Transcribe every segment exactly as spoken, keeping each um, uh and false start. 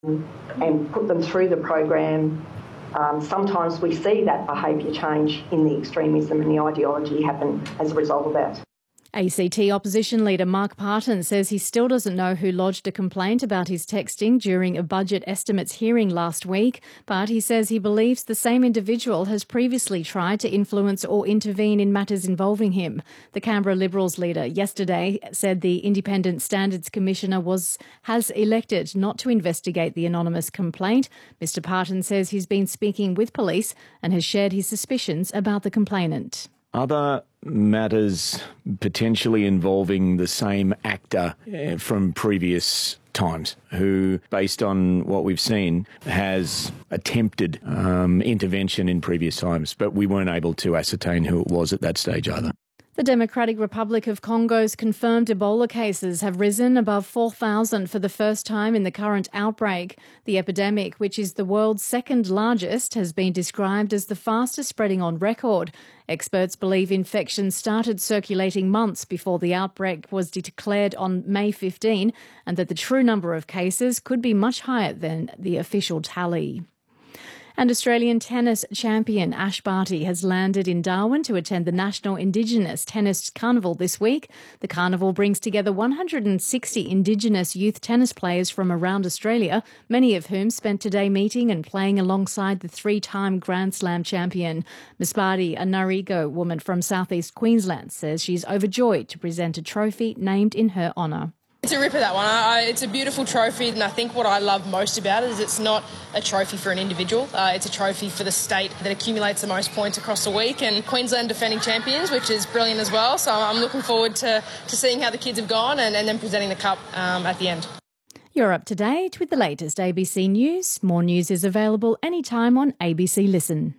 and put them through the program. Um, sometimes we see that behaviour change in the extremism and the ideology happen as a result of that. A C T opposition leader Mark Parton says he still doesn't know who lodged a complaint about his texting during a budget estimates hearing last week, but he says he believes the same individual has previously tried to influence or intervene in matters involving him. The Canberra Liberals leader yesterday said the Independent Standards Commissioner was has elected not to investigate the anonymous complaint. Mister Parton says he's been speaking with police and has shared his suspicions about the complainant. Other matters potentially involving the same actor uh, from previous times who, based on what we've seen, has attempted um, intervention in previous times, but we weren't able to ascertain who it was at that stage either. The Democratic Republic of Congo's confirmed Ebola cases have risen above four thousand for the first time in the current outbreak. The epidemic, which is the world's second largest, has been described as the fastest spreading on record. Experts believe infections started circulating months before the outbreak was declared on May fifteenth, and that the true number of cases could be much higher than the official tally. And Australian tennis champion Ash Barty has landed in Darwin to attend the National Indigenous Tennis Carnival this week. The carnival brings together one hundred sixty Indigenous youth tennis players from around Australia, many of whom spent today meeting and playing alongside the three-time Grand Slam champion. Miss Barty, a Ngarigo woman from southeast Queensland, says she's overjoyed to present a trophy named in her honour. It's a ripper, that one. I, it's a beautiful trophy, and I think what I love most about it is it's not a trophy for an individual. Uh, it's a trophy for the state that accumulates the most points across the week, and Queensland defending champions, which is brilliant as well. So I'm looking forward to, to seeing how the kids have gone and, and then presenting the cup um, at the end. You're up to date with the latest A B C News. More news is available anytime on A B C Listen.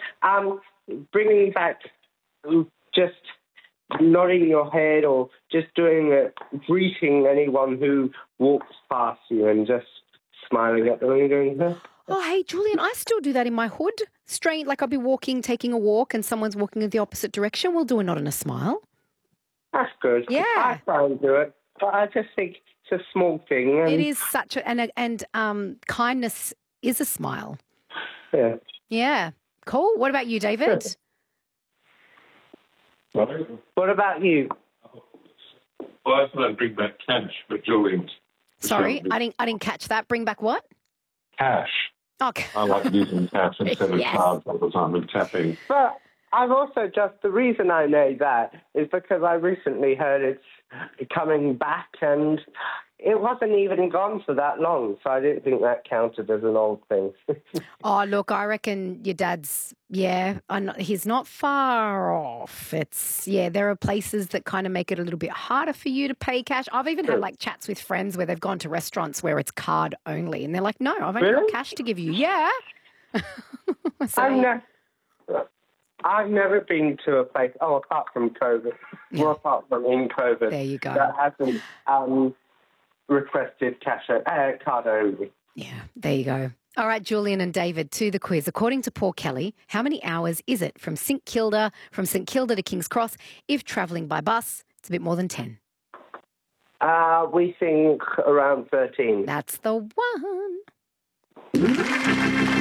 Um, bringing back just nodding your head or just doing it, greeting anyone who walks past you and just smiling at them and doing that. Oh, hey, Julian, I still do that in my hood. Straight, like I'll be walking, taking a walk, and someone's walking in the opposite direction. We'll do a nod and a smile. That's good. Yeah. I try and do it, but I just think it's a small thing. And it is such a, and, and um, kindness is a smile. Yeah. Yeah. Cool. What about you, David? Good. What about you? Well, I thought I'd bring back cash for Julian. Sorry, I didn't. I didn't catch that. Bring back what? Cash. Okay. I like using cash instead of Yes. cards all the time and tapping. But I've also just, the reason I know that is because I recently heard it's coming back and it wasn't even gone for that long, so I didn't think that counted as an old thing. Oh, look, I reckon your dad's, yeah, I'm not, he's not far off. It's, yeah, there are places that kind of make it a little bit harder for you to pay cash. I've even had like chats with friends where they've gone to restaurants where it's card only and they're like, no, I've only Really? got cash to give you. Yeah. So, I've, ne- I've never been to a place, oh, apart from COVID, Yeah. well, apart from in COVID, There you go. that hasn't um, requested cash, uh, card only. yeah, there you go. All right, Julian and David, to the quiz. According to Paul Kelly, how many hours is it from St Kilda, from St Kilda to King's Cross? If travelling by bus, it's a bit more than ten. Uh, we think around thirteen. That's the one.